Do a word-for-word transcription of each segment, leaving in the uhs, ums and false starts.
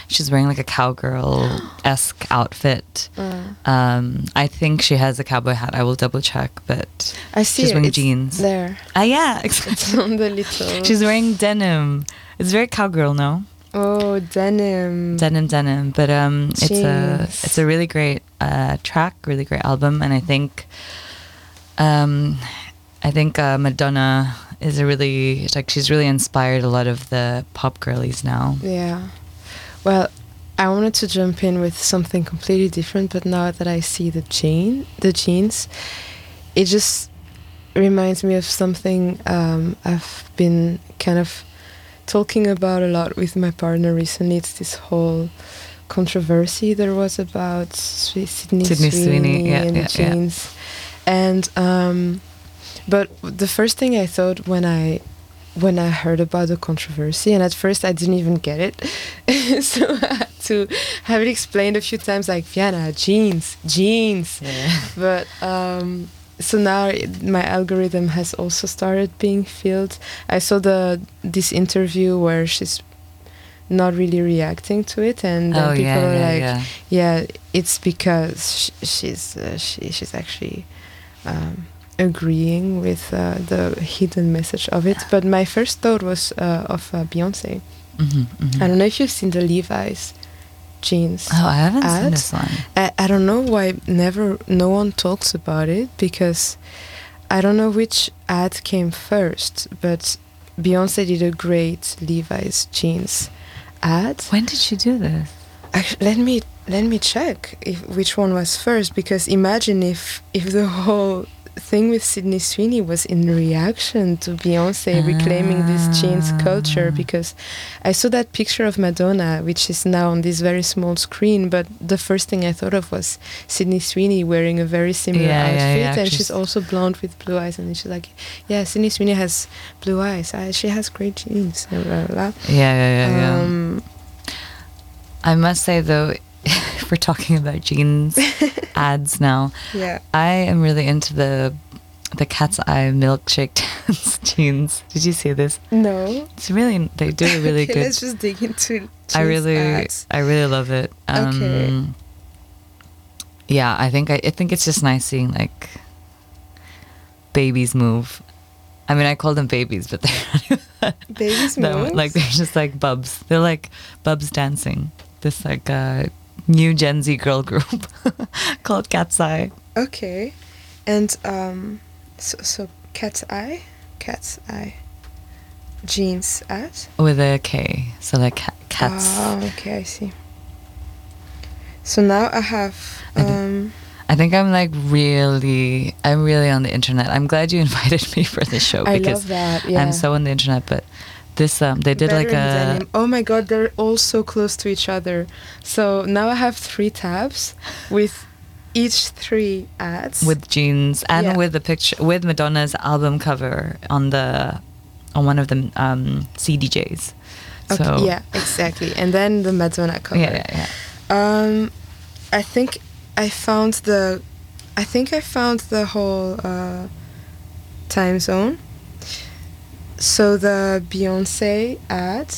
she's wearing like a cowgirl-esque outfit. Uh. Um, I think she has a cowboy hat. I will double check, but I see she's it. wearing It's jeans. there. Ah, yeah, It's exactly. on the little. She's wearing denim. It's very cowgirl, no? Oh, denim. Denim, denim. But um, it's a Jeans. it's a really great uh, track, really great album, and I think um, I think uh, Madonna is a really like she's really inspired a lot of the pop girlies now. Yeah. Well, I wanted to jump in with something completely different, but now that I see the jean, the jeans, it just reminds me of something um, I've been kind of talking about a lot with my partner recently. It's this whole controversy there was about Swi- Sydney, Sydney Sweeney, Sweeney, yeah, and yeah, the jeans. And um, but the first thing I thought when I when I heard about the controversy, and at first I didn't even get it, so I had to have it explained a few times, like Viana, jeans, jeans. Yeah. But um, so now it, my algorithm has also started being filled. I saw the this interview where she's not really reacting to it, and then Oh people yeah, are yeah, like, yeah. yeah, it's because sh- she's uh, she she's actually um, agreeing with uh, the hidden message of it. But my first thought was uh, of uh, Beyonce. Mm-hmm, mm-hmm. I don't know if you've seen the Levi's jeans. Oh, I haven't seen ad. this one. I, I don't know why never no one talks about it, because I don't know which ad came first, but Beyonce did a great Levi's jeans ad. When did she do this? Actually, let me let me check if which one was first, because imagine if if the whole thing with Sydney Sweeney was in reaction to Beyonce reclaiming this jeans culture, because I saw that picture of Madonna, which is now on this very small screen, but the first thing I thought of was Sydney Sweeney wearing a very similar Yeah, outfit, yeah, yeah, and she's- she's also blonde with blue eyes, and she's like, yeah, Sydney Sweeney has blue eyes, I, she has great jeans, and blah, blah, blah. Yeah, yeah, yeah, yeah. Um, I must say though, if we're talking about jeans ads now, yeah. I am really into the the Cat's Eye milkshake dance jeans. Did you see this? No. It's really they do a really Okay, good. let's just dig into I jeans really ads. I really love it. Um, Okay. Yeah, I think I, I think it's just nice seeing like babies move. I mean, I call them babies, but they're not Babies that moves? one- like they're just like bubs. They're like bubs dancing. This like uh, new Gen Z girl group called Cat's Eye. Okay. And um so so Cat's Eye? Cat's Eye. Jeans ad? With a K, so like ca- cats. Oh, okay, I see. So now I have I think- um I think I'm like really, I'm really on the internet. I'm glad you invited me for this show I because love that. Yeah. I'm so on the internet. But this, um, they did Better like in a, denim. Oh my god, they're all so close to each other. So now I have three tabs with each three ads. with jeans and Yeah. with the picture with Madonna's album cover on the, on one of the um, C D Js. Okay, So yeah, exactly. And then the Madonna cover. yeah, yeah, yeah. Um, I think I found the, I think I found the whole uh, time zone. So the Beyonce ad.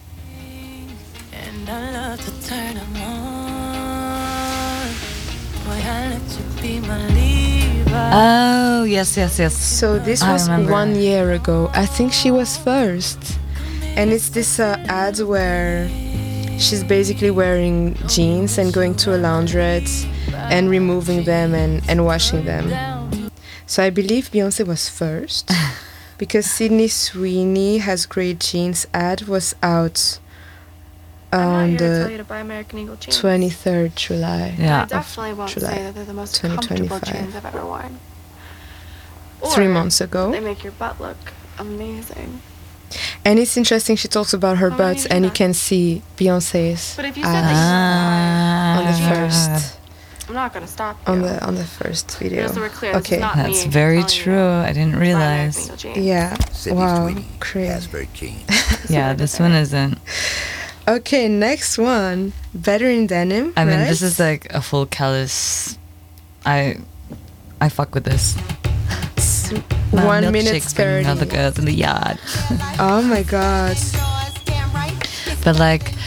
And I love to turn them on. Boy, I let you be my Levi. Oh yes, yes, yes. So this I was remember. one year ago. I think she was first, and it's this uh, ad where she's basically wearing jeans and going to a laundrette and removing them and, and washing them. So I believe Beyonce was first, because Sydney Sweeney has great jeans ad was out I'm not on here to tell the you to buy American Eagle jeans. twenty-third July. Yeah. I definitely won't July say that they're the most twenty comfortable twenty-five. jeans I've ever worn. Three Or months ago. They make your butt look amazing. And it's interesting, she talks about her Oh, butts, yeah. and you can see Beyonce's But if you said ad Ah. on the Ah. first I'm not gonna stop you. on the on the first video. Just so we're clear, this is Okay. not That's me very telling you true. I didn't to buy American realize. Eagle jeans. Yeah. Sydney Wow. Sweeney Crazy. has very keen. Yeah, this one isn't. Okay, next one. Better in denim. I mean, right? this is like a full callus. I, I fuck with this. S- My one minute milkshakes bringing all the thirty. girls in the yard. Oh my god. But like,